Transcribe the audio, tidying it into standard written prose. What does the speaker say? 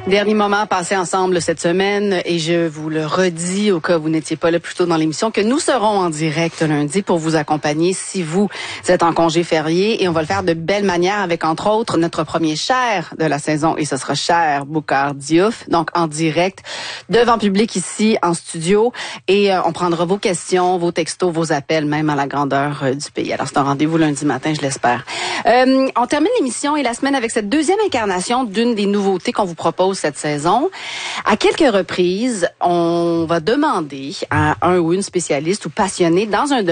Dernier moment passé ensemble cette semaine et je vous le redis au cas où vous n'étiez pas là plus tôt dans l'émission que nous serons en direct lundi pour vous accompagner si vous êtes en congé férié et on va le faire de belle manière avec entre autres notre premier Cher de la saison et ce sera Cher Boucar Diouf, donc en direct devant public ici en studio et on prendra vos questions, vos textos, vos appels même à la grandeur du pays. Alors c'est un rendez-vous lundi matin, je l'espère. On termine l'émission et la semaine avec cette deuxième incarnation d'une des nouveautés qu'on vous propose cette saison. À quelques reprises, on va demander à un ou une spécialiste ou passionné dans un domaine